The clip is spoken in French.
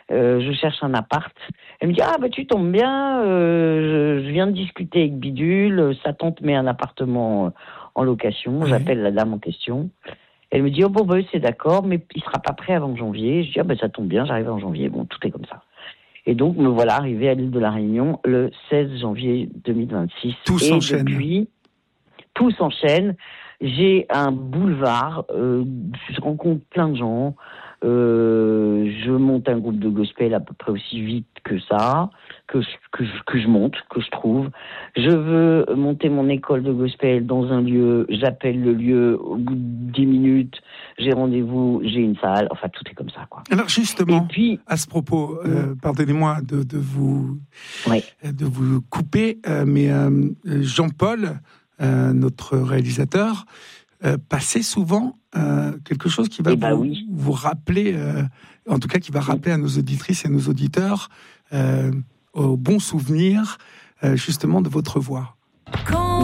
je cherche un appart. Elle me dit, ah, bah, tu tombes bien, je viens de discuter avec Bidule, sa tante met un appartement en location, j'appelle la dame en question. Elle me dit, oh, bon, bah, c'est d'accord, mais il sera pas prêt avant janvier. Je dis, ah, bah, ça tombe bien, j'arrive en janvier. Bon, tout est comme ça. Et donc, me voilà arrivé à l'île de la Réunion le 16 janvier 2026. Tout s'enchaîne. Depuis, tout s'enchaîne. J'ai un boulevard, je rencontre plein de gens, je monte un groupe de gospel à peu près aussi vite que ça, que je monte, que je trouve. Je veux monter mon école de gospel dans un lieu, j'appelle le lieu, au bout de 10 minutes, j'ai rendez-vous, j'ai une salle, enfin tout est comme ça, quoi. Alors justement, et puis, à ce propos, pardonnez-moi de vous couper, mais Jean-Paul, notre réalisateur, passait souvent quelque chose qui va vous rappeler, en tout cas qui va rappeler à nos auditrices et nos auditeurs au bon souvenir justement de votre voix. Quand